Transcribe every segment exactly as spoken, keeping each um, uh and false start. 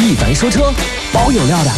一凡说车，包有料的。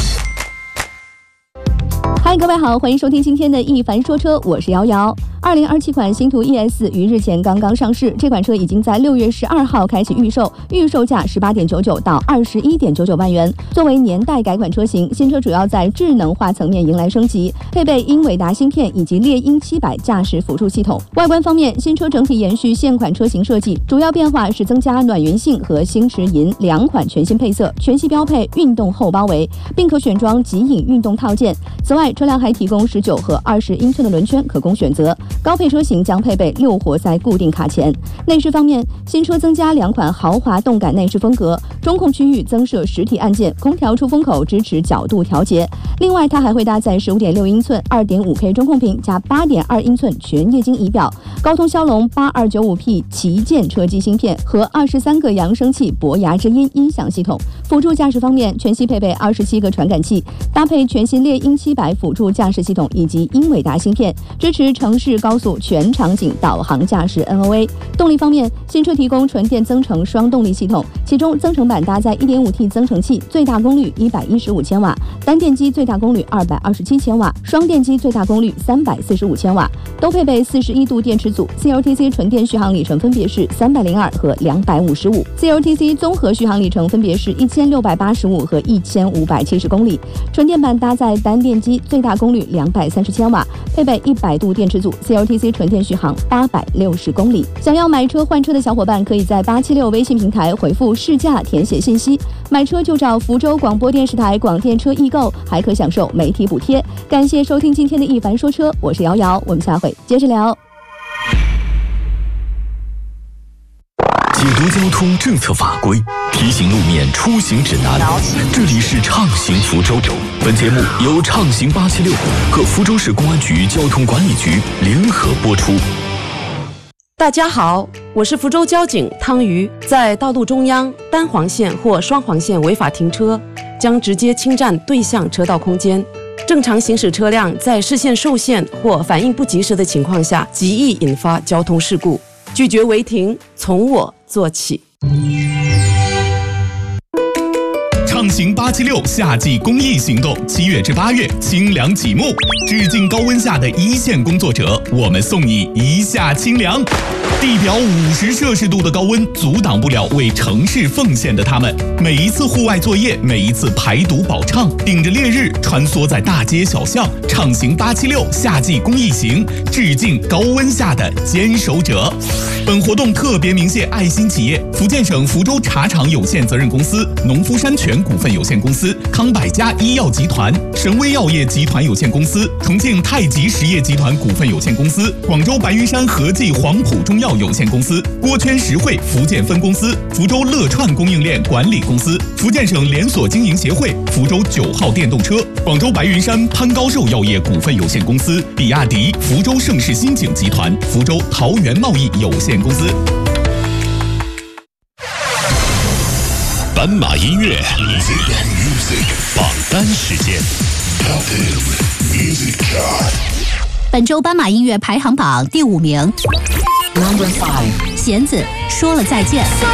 嗨，各位好，欢迎收听今天的一凡说车，我是瑶瑶。二零二七款星途 E S 于日前刚刚上市，这款车已经在六月十二号开启预售，预售价十八点九九到二十一点九九万元。作为年代改款车型，新车主要在智能化层面迎来升级，配备英伟达芯片以及猎鹰七百驾驶辅助系统。外观方面，新车整体延续现款车型设计，主要变化是增加暖云性和星驰银两款全新配色，全系标配运动后包围，并可选装极影运动套件。此外，车辆还提供十九和二十英寸的轮圈可供选择。高配车型将配备六活塞固定卡钳。内饰方面，新车增加两款豪华动感内饰风格，中控区域增设实体按键，空调出风口支持角度调节。另外，它还会搭载 十五点六英寸 二点五 K 中控屏加 八点二英寸全液晶仪表，高通骁龙 八二九五 P 旗舰车机芯片和二十三个扬声器博雅之音音响系统。辅助驾驶方面，全系配备二十七个传感器，搭配全新猎鹰七百辅助驾驶系统以及英伟达芯片，支持城市高速全场景导航驾驶 N O A。 动力方面，新车提供纯电增程双动力系统，其中增程版搭载 一点五 T 增程器，最大功率一百一十五千瓦，单电机最大功率二百二十七千瓦，双电机最大功率三百四十五千瓦，都配备四十一度电池组。 C L T C 纯电续航里程分别是三百零二和两百五十五， C L T C 综合续航里程分别是一千六百八十五和一千五百七十公里。纯电版搭载单电机，最大功率两百三十千瓦，配备一百度电池组， C L T C 纯电续航八百六十公里。想要买车换车的小伙伴，可以在八七六微信平台回复试驾填写信息，买车就找福州广播电视台广电车易购，还可享受媒体补贴。感谢收听今天的一凡说车，我是瑶瑶，我们下回接着聊。 解读交通政策法规，提醒路面出行指南。这里是畅行福州，本节目由畅行八七六和福州市公安局交通管理局联合播出。 大家好，我是福州交警汤瑜。在道路中央单黄线或双黄线违法停车，将直接侵占对向车道空间。正常行驶车辆在视线受限或反应不及时的情况下，极易引发交通事故。拒绝违停，从我做起。 畅行八七六夏季公益行动，七月至八月清凉启幕，致敬高温下的一线工作者，我们送你一夏清凉。地表五十摄氏度的高温阻挡不了为城市奉献的他们，每一次户外作业，每一次排毒保畅，顶着烈日穿梭在大街小巷，畅行八七六夏季公益行，致敬高温下的坚守者。本活动特别鸣谢爱心企业福建省福州茶厂有限责任公司、农夫山泉股份有限公司、康百家医药集团、神威药业集团有限公司、重庆太极实业集团股份有限公司、广州白云山和记黄埔中药有限公司、锅圈实惠福建分公司、福州乐串供应链管理公司、福建省连锁经营协会、福州九号电动车、广州白云山潘高寿药业股份有限公司、比亚迪、福州盛世新景集团、福州桃园贸易有限公司。 斑马音乐榜单时间。 本周斑马音乐排行榜第五名，弦子说了再见。